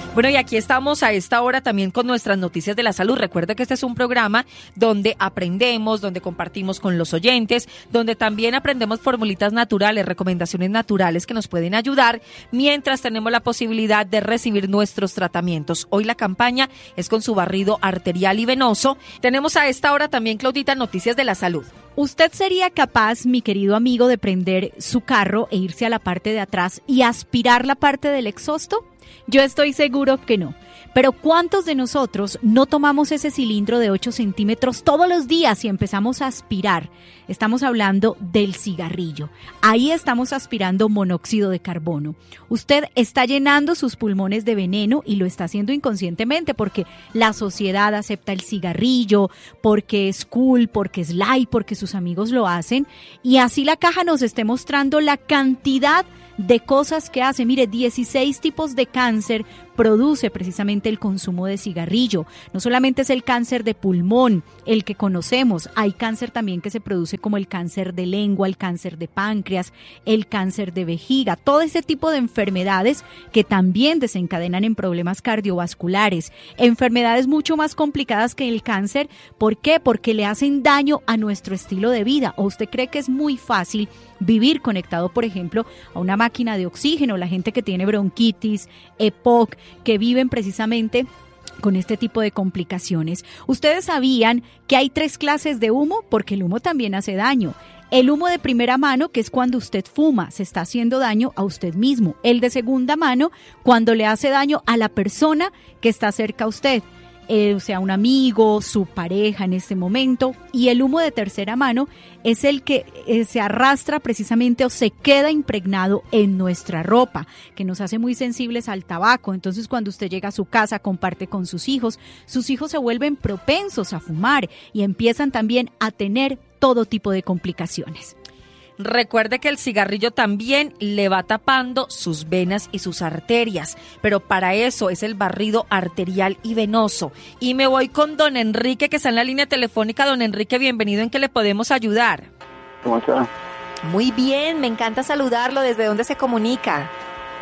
Bueno, y aquí estamos a esta hora también con nuestras noticias de la salud. Recuerda que este es un programa donde aprendemos, donde compartimos con los oyentes, donde también aprendemos formulitas naturales, recomendaciones naturales que nos pueden ayudar mientras tenemos la posibilidad de recibir nuestros tratamientos. Hoy la campaña es con su barrido arterial y venoso. Tenemos a esta hora también, Claudita, noticias de la salud. ¿Usted sería capaz, mi querido amigo, de prender su carro e irse a la parte de atrás y aspirar la parte del exhausto? Yo estoy seguro que no. Pero ¿cuántos de nosotros no tomamos ese cilindro de 8 centímetros todos los días y empezamos a aspirar? Estamos hablando del cigarrillo. Ahí estamos aspirando monóxido de carbono. Usted está llenando sus pulmones de veneno y lo está haciendo inconscientemente porque la sociedad acepta el cigarrillo, porque es cool, porque es light, porque sus amigos lo hacen. Y así la caja nos esté mostrando la cantidad de cosas que hace. Mire, 16 tipos de cáncer produce precisamente el consumo de cigarrillo. No solamente es el cáncer de pulmón, el que conocemos, hay cáncer también que se produce como el cáncer de lengua, el cáncer de páncreas, el cáncer de vejiga, todo ese tipo de enfermedades que también desencadenan en problemas cardiovasculares, enfermedades mucho más complicadas que el cáncer. ¿Por qué? Porque le hacen daño a nuestro estilo de vida. ¿O usted cree que es muy fácil vivir conectado, por ejemplo, a una máquina de oxígeno? La gente que tiene bronquitis, EPOC, que viven precisamente con este tipo de complicaciones. ¿Ustedes sabían que hay 3 clases de humo? Porque el humo también hace daño. El humo de primera mano, que es cuando usted fuma, se está haciendo daño a usted mismo. El de segunda mano, cuando le hace daño a la persona que está cerca a usted. O sea, un amigo, su pareja en este momento. Y el humo de tercera mano es el que se arrastra precisamente o se queda impregnado en nuestra ropa, que nos hace muy sensibles al tabaco. Entonces, cuando usted llega a su casa, comparte con sus hijos se vuelven propensos a fumar y empiezan también a tener todo tipo de complicaciones. Recuerde que el cigarrillo también le va tapando sus venas y sus arterias, pero para eso es el barrido arterial y venoso. Y me voy con don Enrique, que está en la línea telefónica. Don Enrique, bienvenido. ¿En qué le podemos ayudar? ¿Cómo está? Muy bien, me encanta saludarlo. ¿Desde dónde se comunica?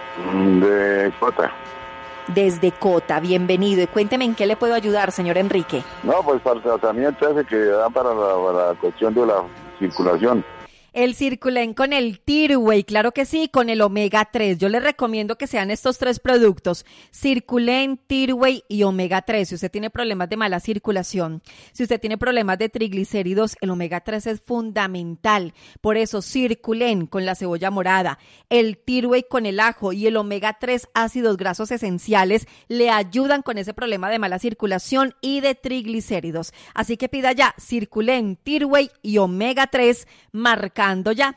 De Cota. Desde Cota, bienvenido. Y cuénteme en qué le puedo ayudar, señor Enrique. No, pues para el tratamiento ese que dan para la cuestión de la circulación. El Circulen con el Tirway, claro que sí, con el Omega 3. Yo le recomiendo que sean estos 3 productos, Circulen, Tirway y Omega 3. Si usted tiene problemas de mala circulación, si usted tiene problemas de triglicéridos, el Omega 3 es fundamental. Por eso, Circulen con la cebolla morada, el Tirway con el ajo y el Omega 3 ácidos grasos esenciales le ayudan con ese problema de mala circulación y de triglicéridos. Así que pida ya Circulen, Tirway y Omega 3 marcando ya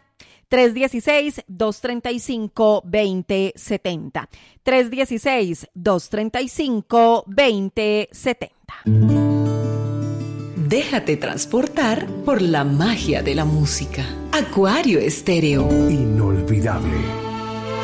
316-235-2070. 316-235-2070. Déjate transportar por la magia de la música. Acuario Estéreo. Inolvidable.